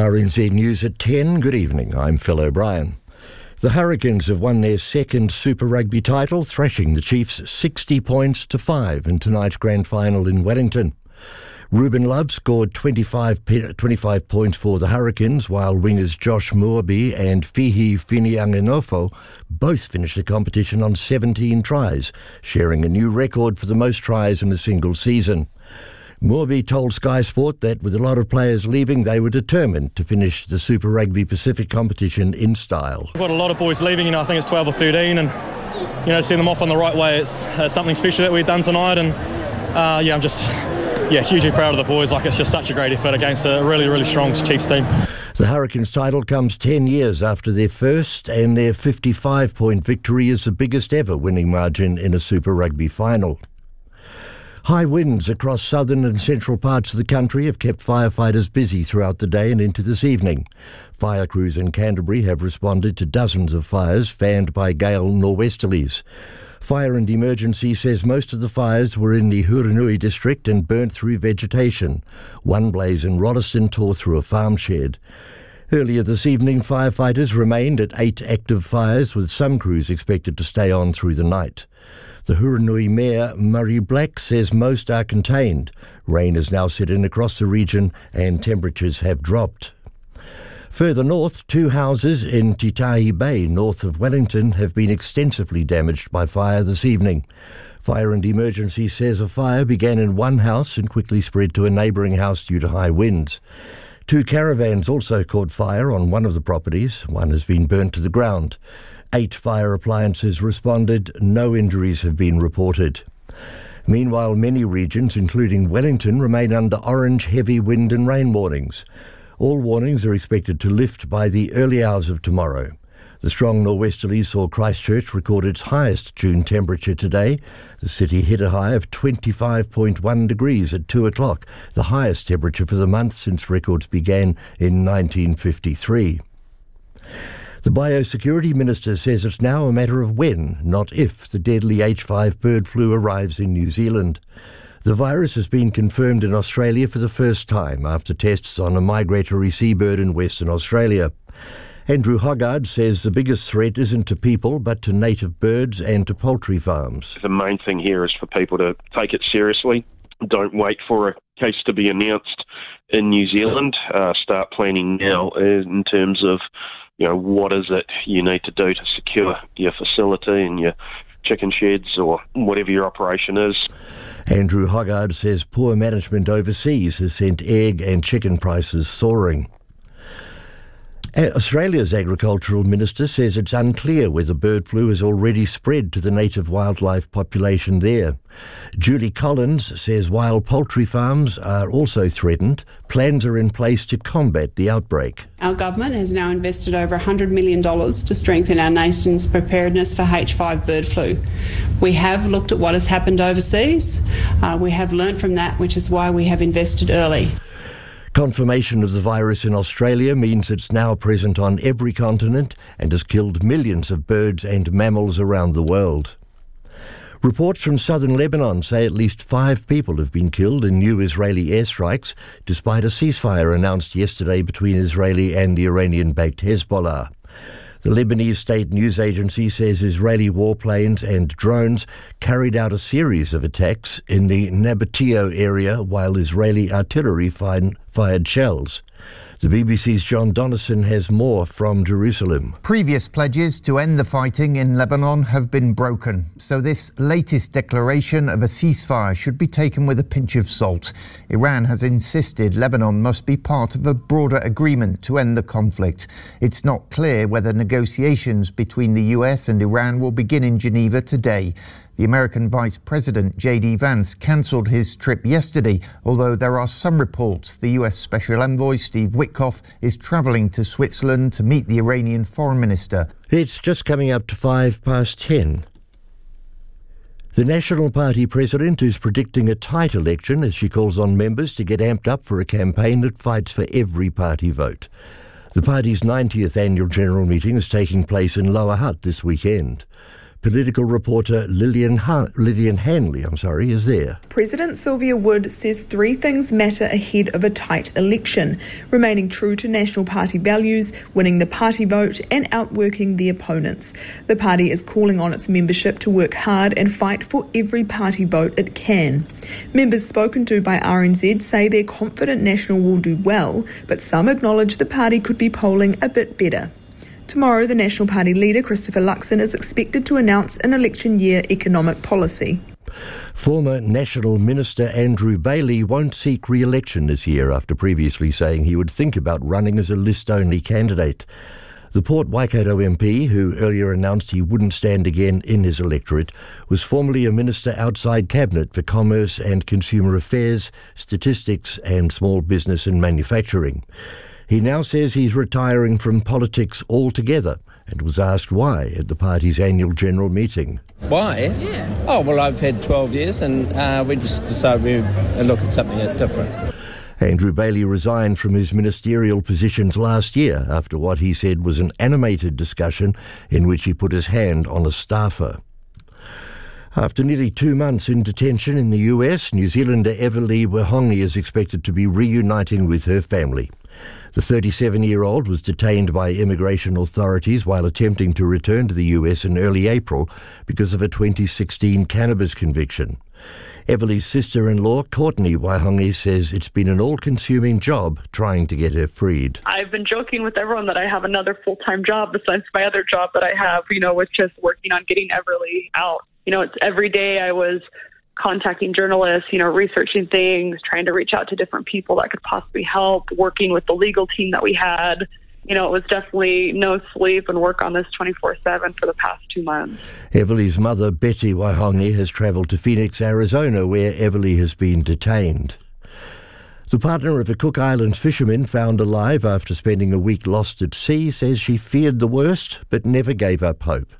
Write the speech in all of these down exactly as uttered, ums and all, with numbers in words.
R N Z News at ten. Good evening, I'm Phil O'Brien. The Hurricanes have won their second Super Rugby title, thrashing the Chiefs sixty points to five in tonight's grand final in Wellington. Ruben Love scored twenty-five, twenty-five points for the Hurricanes, while wingers Josh Moorby and Fihi Finianganofo both finished the competition on seventeen tries, sharing a new record for the most tries in a single season. Moorby told Sky Sport that with a lot of players leaving, they were determined to finish the Super Rugby Pacific competition in style. We've got a lot of boys leaving, you know, I think it's twelve or thirteen, and, you know, seeing them off on the right way, it's uh, something special that we've done tonight, and, uh, yeah, I'm just, yeah, hugely proud of the boys. Like, it's just such a great effort against a really, really strong Chiefs team. The Hurricanes title comes ten years after their first, and their fifty-five point victory is the biggest ever winning margin in a Super Rugby final. High winds across southern and central parts of the country have kept firefighters busy throughout the day and into this evening. Fire crews in Canterbury have responded to dozens of fires fanned by gale nor'westerlies. Fire and Emergency says most of the fires were in the Hurunui district and burnt through vegetation. One blaze in Rolleston tore through a farm shed. Earlier this evening, firefighters remained at eight active fires, with some crews expected to stay on through the night. The Hurunui Mayor, Murray Black, says most are contained. Rain is now set in across the region and temperatures have dropped. Further north, two houses in Titahi Bay, north of Wellington, have been extensively damaged by fire this evening. Fire and Emergency says a fire began in one house and quickly spread to a neighbouring house due to high winds. Two caravans also caught fire on one of the properties. One has been burnt to the ground. Eight fire appliances responded. No injuries have been reported. Meanwhile, many regions, including Wellington, remain under orange heavy wind and rain warnings. All warnings are expected to lift by the early hours of tomorrow. The strong nor'westerlies saw Christchurch record its highest June temperature today. The city hit a high of twenty-five point one degrees at two o'clock, the highest temperature for the month since records began in nineteen fifty-three. The Biosecurity Minister says it's now a matter of when, not if, the deadly H five bird flu arrives in New Zealand. The virus has been confirmed in Australia for the first time after tests on a migratory seabird in Western Australia. Andrew Hoggard says the biggest threat isn't to people but to native birds and to poultry farms. The main thing here is for people to take it seriously. Don't wait for a case to be announced in New Zealand. Uh, start planning now in terms of, you know, what is it you need to do to secure your facility and your chicken sheds or whatever your operation is. Andrew Hoggard says poor management overseas has sent egg and chicken prices soaring. Australia's Agricultural Minister says it's unclear whether bird flu has already spread to the native wildlife population there. Julie Collins says while poultry farms are also threatened, plans are in place to combat the outbreak. Our government has now invested over one hundred million dollars to strengthen our nation's preparedness for H five bird flu. We have looked at what has happened overseas. Uh, we have learnt from that, which is why we have invested early. Confirmation of the virus in Australia means it's now present on every continent and has killed millions of birds and mammals around the world. Reports from southern Lebanon say at least five people have been killed in new Israeli airstrikes, despite a ceasefire announced yesterday between Israeli and the Iranian-backed Hezbollah. The Lebanese state news agency says Israeli warplanes and drones carried out a series of attacks in the Nabateo area while Israeli artillery fired shells. The B B C's John Donnison has more from Jerusalem. Previous pledges to end the fighting in Lebanon have been broken, so this latest declaration of a ceasefire should be taken with a pinch of salt. Iran has insisted Lebanon must be part of a broader agreement to end the conflict. It's not clear whether negotiations between the U S and Iran will begin in Geneva today. The American Vice President J D Vance cancelled his trip yesterday, although there are some reports the U S Special Envoy Steve Witkoff is travelling to Switzerland to meet the Iranian Foreign Minister. It's just coming up to five past ten. The National Party president is predicting a tight election as she calls on members to get amped up for a campaign that fights for every party vote. The party's ninetieth annual general meeting is taking place in Lower Hutt this weekend. Political reporter Lillian, ha- Lillian Hanley I'm sorry, is there. President Sylvia Wood says three things matter ahead of a tight election: remaining true to National Party values, winning the party vote and outworking the opponents. The party is calling on its membership to work hard and fight for every party vote it can. Members spoken to by R N Z say they're confident National will do well, but some acknowledge the party could be polling a bit better. Tomorrow, the National Party leader, Christopher Luxon, is expected to announce an election year economic policy. Former National Minister Andrew Bailey won't seek re-election this year after previously saying he would think about running as a list-only candidate. The Port Waikato M P, who earlier announced he wouldn't stand again in his electorate, was formerly a minister outside Cabinet for Commerce and Consumer Affairs, Statistics and Small Business and Manufacturing. He now says he's retiring from politics altogether and was asked why at the party's annual general meeting. Why? Yeah. Oh, well, I've had twelve years and uh, we just decided we'd look at something different. Andrew Bailey resigned from his ministerial positions last year after what he said was an animated discussion in which he put his hand on a staffer. After nearly two months in detention in the U S, New Zealander Everly Wahongi is expected to be reuniting with her family. The thirty-seven-year-old was detained by immigration authorities while attempting to return to the U S in early April because of a twenty sixteen cannabis conviction. Everly's sister-in-law, Courtney Wahongi, says it's been an all-consuming job trying to get her freed. I've been joking with everyone that I have another full-time job besides my other job that I have, you know, with just working on getting Everly out. You know, it's every day I was contacting journalists, you know, researching things, trying to reach out to different people that could possibly help, working with the legal team that we had. You know, it was definitely no sleep and work on this twenty-four seven for the past two months. Everly's mother, Betty Wahongi, has travelled to Phoenix, Arizona, where Everly has been detained. The partner of a Cook Islands fisherman found alive after spending a week lost at sea says she feared the worst but never gave up hope.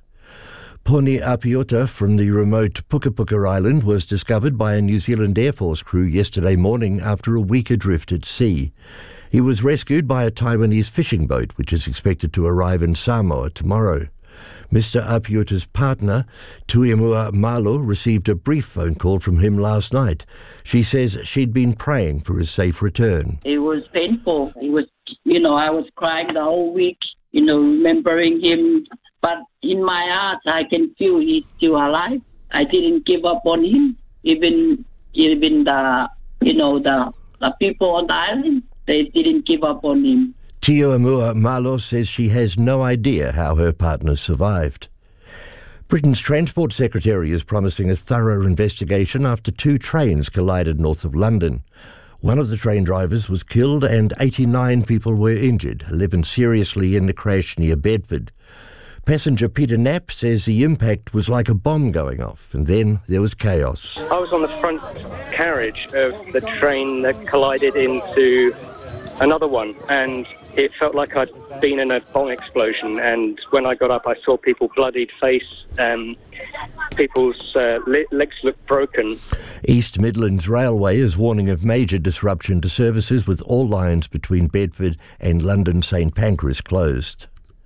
Poni Apiota from the remote Puka Puka Island was discovered by a New Zealand Air Force crew yesterday morning after a week adrift at sea. He was rescued by a Taiwanese fishing boat, which is expected to arrive in Samoa tomorrow. Mister Apiota's partner, Tuiamua Malo, received a brief phone call from him last night. She says she'd been praying for his safe return. It was painful. It was, you know, I was crying the whole week, you know, remembering him. But in my heart, I can feel he's still alive. I didn't give up on him. Even, even the, you know, the, the people on the island, they didn't give up on him. Tuiamua Malo says she has no idea how her partner survived. Britain's Transport Secretary is promising a thorough investigation after two trains collided north of London. One of the train drivers was killed and eighty-nine people were injured, eleven seriously in the crash near Bedford. Passenger Peter Knapp says the impact was like a bomb going off, and then there was chaos. I was on the front carriage of the train that collided into another one, and it felt like I'd been in a bomb explosion. And when I got up, I saw people bloodied face, um, people's uh, le- legs looked broken. East Midlands Railway is warning of major disruption to services, with all lines between Bedford and London St Pancras closed.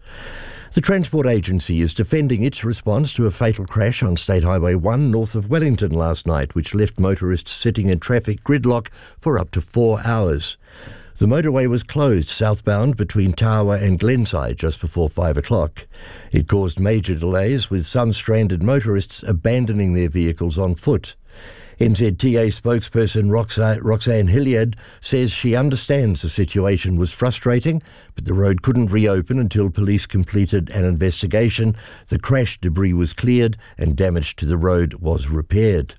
The Transport Agency is defending its response to a fatal crash on State Highway one north of Wellington last night, which left motorists sitting in traffic gridlock for up to four hours. The motorway was closed southbound between Tawa and Glenside just before five o'clock. It caused major delays, with some stranded motorists abandoning their vehicles on foot. N Z T A spokesperson Roxanne Hilliard says she understands the situation was frustrating, but the road couldn't reopen until police completed an investigation. The crash debris was cleared and damage to the road was repaired.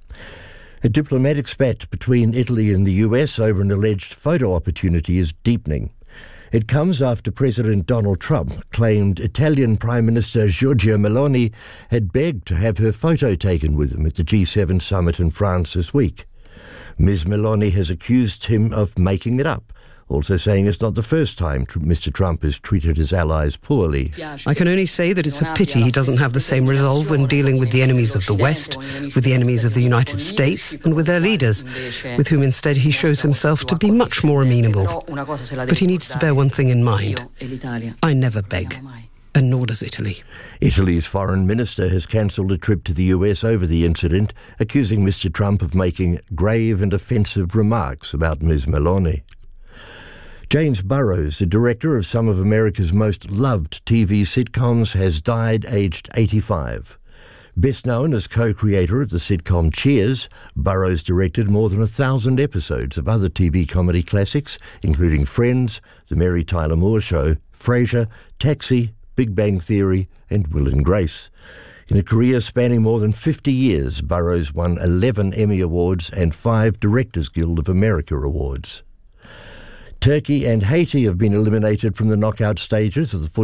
A diplomatic spat between Italy and the U S over an alleged photo opportunity is deepening. It comes after President Donald Trump claimed Italian Prime Minister Giorgia Meloni had begged to have her photo taken with him at the G seven summit in France this week. Miz Meloni has accused him of making it up, also saying it's not the first time Mister Trump has treated his allies poorly. I can only say that it's a pity he doesn't have the same resolve when dealing with the enemies of the West, with the enemies of the United States, and with their leaders, with whom instead he shows himself to be much more amenable. But he needs to bear one thing in mind. I never beg. and nor does Italy. Italy's foreign minister has cancelled a trip to the U S over the incident, accusing Mister Trump of making grave and offensive remarks about Miz Meloni. James Burrows, the director of some of America's most loved T V sitcoms, has died aged eighty-five. Best known as co-creator of the sitcom Cheers, Burrows directed more than a thousand episodes of other T V comedy classics, including Friends, The Mary Tyler Moore Show, Frasier, Taxi, Big Bang Theory, and Will and Grace. In a career spanning more than fifty years, Burrows won eleven Emmy Awards and five Directors Guild of America awards. Turkey and Haiti have been eliminated from the knockout stages of the foot